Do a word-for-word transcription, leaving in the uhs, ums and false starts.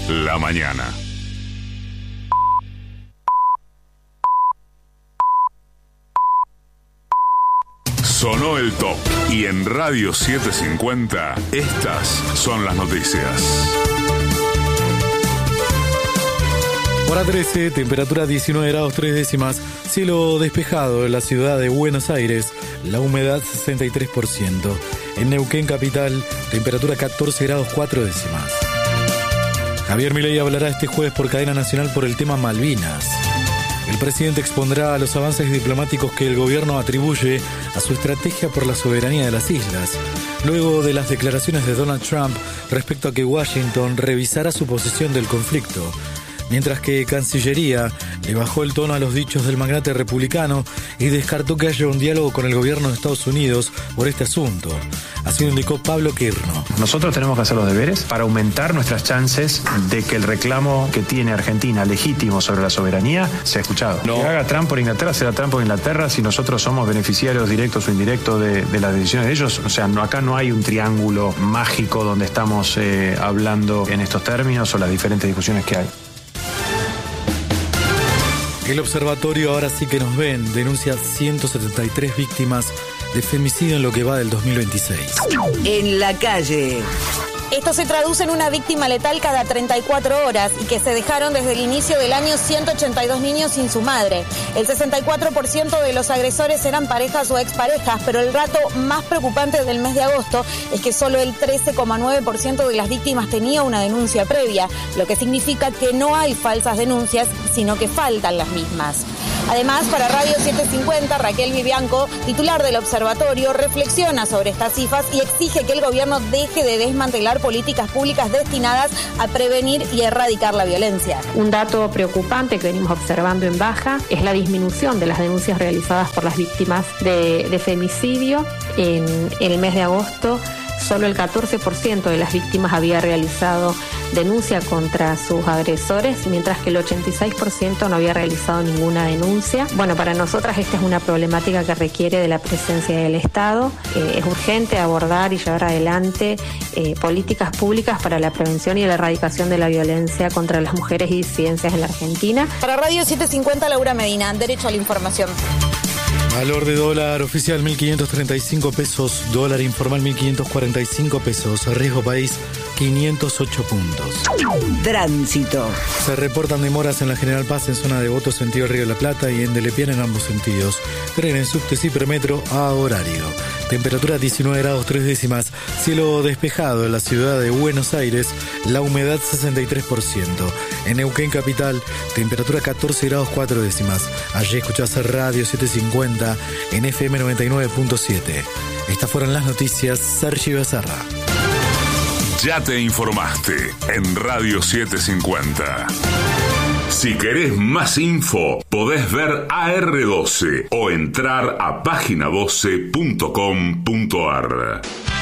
la mañana. Sonó el top y en Radio setecientos cincuenta estas son las noticias. Hora trece, temperatura diecinueve grados tres décimas, cielo despejado en la ciudad de Buenos Aires, la humedad sesenta y tres por ciento. En Neuquén capital, temperatura catorce grados cuatro décimas. Javier Milei hablará este jueves por cadena nacional por el tema Malvinas. El presidente expondrá los avances diplomáticos que el gobierno atribuye a su estrategia por la soberanía de las islas, luego de las declaraciones de Donald Trump respecto a que Washington revisará su posición del conflicto, mientras que Cancillería le bajó el tono a los dichos del magnate republicano y descartó que haya un diálogo con el gobierno de Estados Unidos por este asunto. Así lo indicó Pablo Quirno. Nosotros tenemos que hacer los deberes para aumentar nuestras chances de que el reclamo que tiene Argentina legítimo sobre la soberanía sea escuchado. No. Que haga Trump por Inglaterra, será Trump por Inglaterra si nosotros somos beneficiarios directos o indirectos de, de las decisiones de ellos. O sea, no, acá no hay un triángulo mágico donde estamos eh, hablando en estos términos o las diferentes discusiones que hay. El observatorio Ahora sí que nos ven denuncia ciento setenta y tres víctimas de femicidio en lo que va del dos mil veintiséis. En la calle. Esto se traduce en una víctima letal cada treinta y cuatro horas y que se dejaron desde el inicio del año ciento ochenta y dos niños sin su madre. El sesenta y cuatro por ciento de los agresores eran parejas o exparejas, pero el dato más preocupante del mes de agosto es que solo el trece coma nueve por ciento de las víctimas tenía una denuncia previa, lo que significa que no hay falsas denuncias, sino que faltan las mismas. Además, para Radio setecientos cincuenta, Raquel Vivianco, titular del observatorio, reflexiona sobre estas cifras y exige que el gobierno deje de desmantelar políticas públicas destinadas a prevenir y erradicar la violencia. Un dato preocupante que venimos observando en baja es la disminución de las denuncias realizadas por las víctimas de, de femicidio. En, en el mes de agosto, solo el catorce por ciento de las víctimas había realizado denuncia contra sus agresores, mientras que el ochenta y seis por ciento no había realizado ninguna denuncia. Bueno, para nosotras esta es una problemática que requiere de la presencia del Estado. Eh, es urgente abordar y llevar adelante eh, políticas públicas para la prevención y la erradicación de la violencia contra las mujeres y disidencias en la Argentina. Para Radio setecientos cincuenta, Laura Medina, derecho a la información. Valor de dólar oficial mil quinientos treinta y cinco pesos, dólar informal mil quinientos cuarenta y cinco pesos, riesgo país quinientos ocho puntos. Tránsito. Se reportan demoras en la General Paz en zona de Voto sentido Río de la Plata y en Delepiane en ambos sentidos. Tren en subte Cipermetro a horario. Temperatura diecinueve grados tres décimas, cielo despejado en la ciudad de Buenos Aires, la humedad sesenta y tres por ciento. En Neuquén capital, temperatura catorce grados cuatro décimas. Allí escuchás Radio setecientos cincuenta en F M noventa y nueve punto siete. Estas fueron las noticias. Sergi Becerra. Ya te informaste en Radio setecientos cincuenta. Si querés más info, podés ver A R doce o entrar a página doce punto com punto ar.